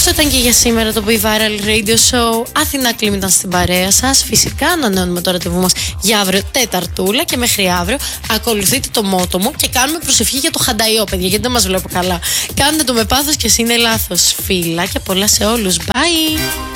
Αυτό ήταν και για σήμερα το Be Viral Radio Show. Αθηνά Κλίμ ήταν στην παρέα σας. Φυσικά ανανεώνουμε το ραντεβού μας για αύριο Τεταρτούλα και μέχρι αύριο ακολουθείτε το μότο μου και κάνουμε προσευχή για το χανταϊό, παιδιά, γιατί δεν μας βλέπω καλά. Κάντε το με πάθος και εσύ είναι λάθος. Φιλάκια πολλά σε όλους. Bye!